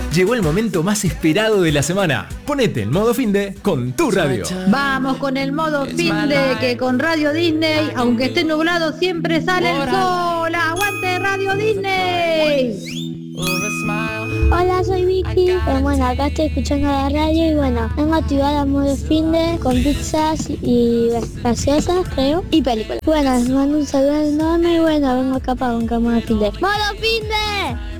Llegó el momento más esperado de la semana. Ponete en modo finde con tu radio. Vamos con el modo finde, que con Radio Disney, aunque esté nublado, siempre sale el sol. ¡Aguante Radio Disney! Hola, soy Vicky. Bueno, acá estoy escuchando la radio y bueno, tengo activada modo finde con pizzas y gaseosas, creo, y películas. Bueno, les mando un saludo enorme y bueno, vengo acá para un modo finde. ¡Modo finde!